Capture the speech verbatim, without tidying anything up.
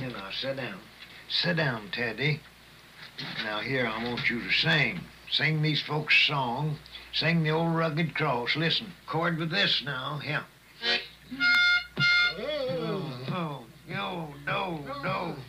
Here, now, sit down. Sit down, Teddy. Now, here, I want you to sing. Sing these folks' song. Sing the old rugged cross. Listen, chord with this now. Here. Oh, oh, yo, do, do.